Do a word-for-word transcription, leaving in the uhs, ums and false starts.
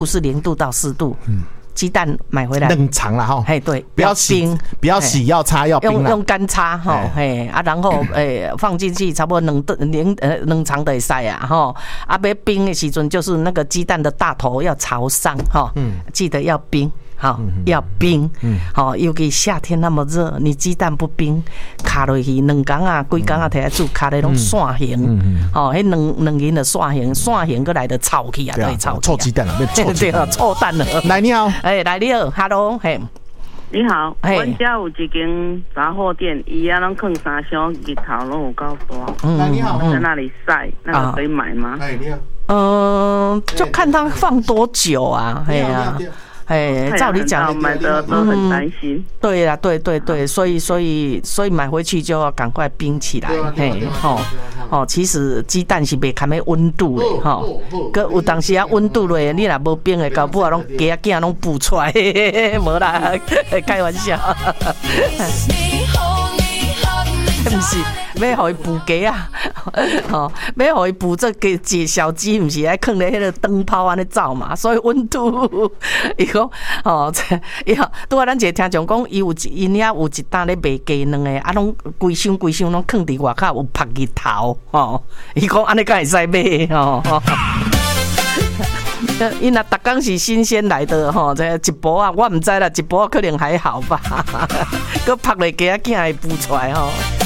是零度到四度。嗯，鸡蛋买回来冷藏啦哈， 嘿对， 不要洗，不要洗，要擦要冰啦， 用用干擦哈，嘿啊，然后诶放进去差不多冷冷呃冷藏的晒啊哈，啊要冰的时阵就是那个鸡蛋的大头要朝上哈，嗯，记得要冰。好，要冰，好，尤其夏天那么热，你鸡蛋不冰，卡落去两天啊，几天啊，摕来煮，卡在拢散形，好，迄两两斤的散形，散形过来的臭气啊，对，臭臭鸡蛋了， 臭对啊，臭蛋了。 来你好， 哎，来你好 ，Hello， 嘿， 你好，阮家有一间杂货店，伊啊拢放三箱日头拢有够大。 来你好， 在那里晒，那个可以买吗？ 哎，你好。 嗯，就看它放多久啊，哎呀。哎，照理讲， 买的都很担心。 嗯、对啦，对对对，所以所以所以买回去就要赶快冰起来。嘿，吼吼，其实鸡蛋是袂看咩温度的，吼。佮有当时啊温度咧，你若无冰的，搞不好拢鸡仔囝拢孵出来，无啦，开玩笑。不是，要互伊孵鸡啊，吼，要互伊孵这个鸡小鸡，不是爱放咧迄个灯泡安尼走嘛，所以温度，伊讲，吼，伊吼，拄啊，咱一个听众讲，伊有因遐有一担咧卖鸡卵的，啊，拢规箱规箱拢放伫外口有晒日头，吼，伊讲安尼敢会使买，吼。因若逐工是新鲜来的吼，这一波啊，我唔知啦，一波可能还好吧，佮晒落鸡仔囝会孵出来吼。